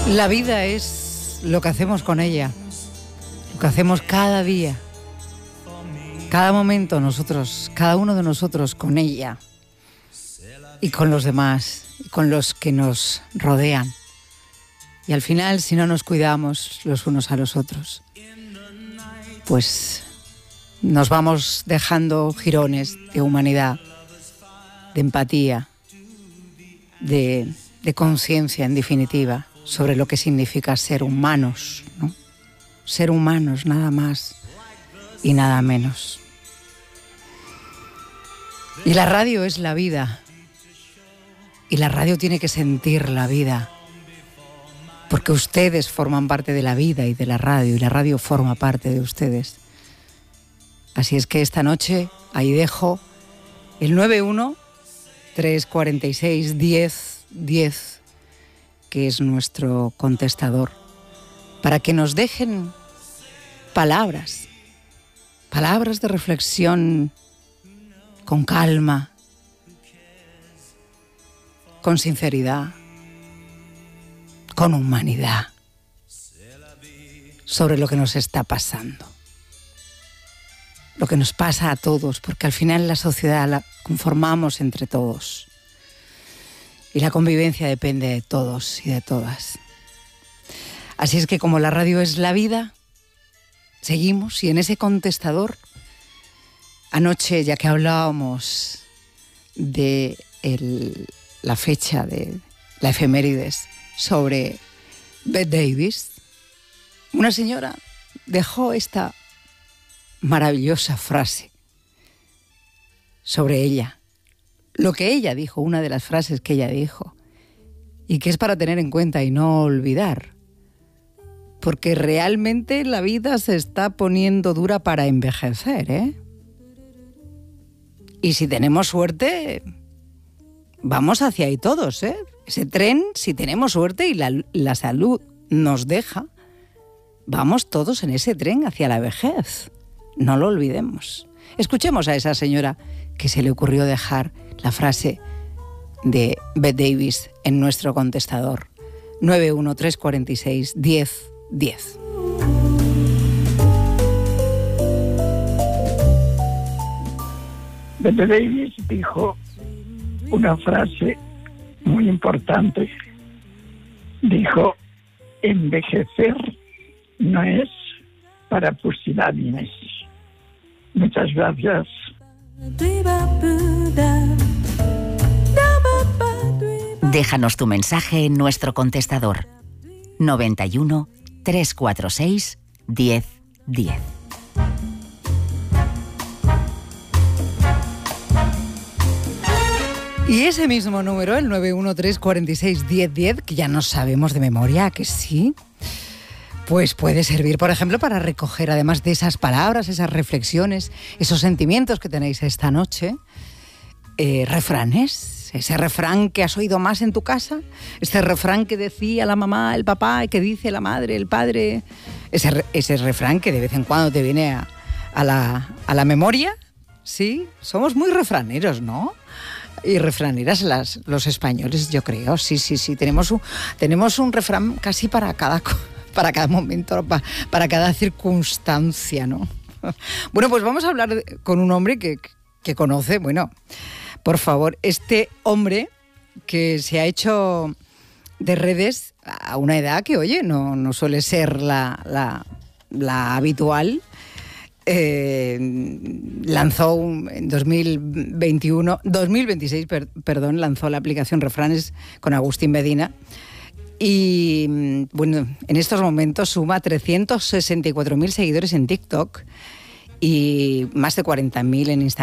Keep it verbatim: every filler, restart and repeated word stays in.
La vida es lo que hacemos con ella, lo que hacemos cada día, cada momento nosotros, cada uno de nosotros con ella y con los demás, y con los que nos rodean. Y al final, si no nos cuidamos los unos a los otros, pues nos vamos dejando jirones de humanidad, de empatía, de, de conciencia, en definitiva, sobre lo que significa ser humanos, ¿no? Ser humanos, nada más y nada menos. Y la radio es la vida. Y la radio tiene que sentir la vida. Porque ustedes forman parte de la vida y de la radio, y la radio forma parte de ustedes. Así es que esta noche ahí dejo el nueve uno tres cuatro seis diez diez, que es nuestro contestador, para que nos dejen palabras, palabras de reflexión con calma, con sinceridad, con humanidad, sobre lo que nos está pasando, lo que nos pasa a todos, porque al final la sociedad la conformamos entre todos y la convivencia depende de todos y de todas. Así es que como la radio es la vida, seguimos, y en ese contestador, anoche, ya que hablábamos de el, la fecha de la efemérides sobre Bette Davis, una señora dejó esta maravillosa frase sobre ella, lo que ella dijo, una de las frases que ella dijo, y que es para tener en cuenta y no olvidar, porque realmente la vida se está poniendo dura para envejecer, ¿eh? Y si tenemos suerte, vamos hacia ahí todos, ¿eh? Ese tren, si tenemos suerte y la, la salud nos deja, vamos todos en ese tren hacia la vejez. No lo olvidemos. Escuchemos a esa señora que se le ocurrió dejar la frase de Bette Davis en nuestro contestador. nueve uno tres cuatro seis diez diez. Bette Davis dijo una frase muy importante. Dijo: envejecer no es para pusilánime. Muchas gracias. Déjanos tu mensaje en nuestro contestador noventa y uno tres cuatro seis diez diez. Y ese mismo número, el nueve uno tres cuatro seis diez diez, que ya no sabemos de memoria, que sí, pues puede servir, por ejemplo, para recoger, además de esas palabras, esas reflexiones, esos sentimientos que tenéis esta noche, eh, refranes, ese refrán que has oído más en tu casa, ese refrán que decía la mamá, el papá, que dice la madre, el padre, ese, ese refrán que de vez en cuando te viene a, a, la, a la memoria, ¿sí? Somos muy refraneros, ¿no? Y refraneras las, los españoles, yo creo, sí, sí, sí, tenemos un, tenemos un refrán casi para cada cosa. Para cada momento, para, para cada circunstancia, ¿no? Bueno, pues vamos a hablar con un hombre que, que conoce, bueno, por favor, este hombre que se ha hecho de redes a una edad que, oye, no, no suele ser la, la, la habitual. Eh, lanzó un, en dos mil veintiuno, dos mil veintiséis, per, perdón, lanzó la aplicación Refranes con Agustín Medina. Y bueno, en estos momentos suma trescientos sesenta y cuatro mil seguidores en TikTok y más de cuarenta mil en Instagram.